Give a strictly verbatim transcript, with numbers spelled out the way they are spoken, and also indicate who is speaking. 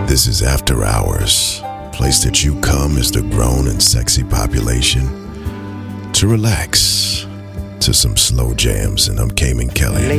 Speaker 1: This is After Hours, place that you come as the grown and sexy population to relax to some slow jams, and I'm Cayman Kelly.